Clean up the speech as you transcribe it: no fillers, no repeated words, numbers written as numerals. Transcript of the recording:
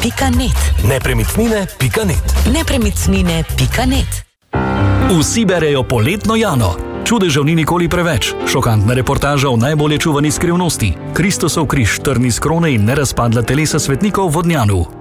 Nepremičnine.net. Nepremičnine.net. Nepremičnine.net. Vsi berejo Poletno Jano. Čudežev ni nikoli preveč. Šokantna reportaža o najbolje čuvani skrivnosti. Kristusov križ, trn iz krone in nerazpadla telesa svetnikov v Vodnjanu.